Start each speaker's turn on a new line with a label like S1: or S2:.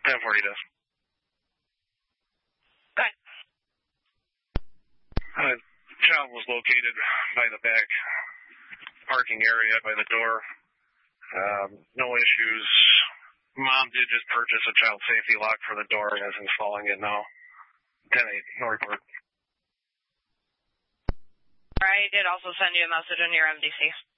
S1: 1042.
S2: Go ahead.
S1: Child was located by the back parking area by the door. No issues. Mom did just purchase a child safety lock for the door and is installing it now. 10-8, no report.
S2: I did also send you a message on your MDC.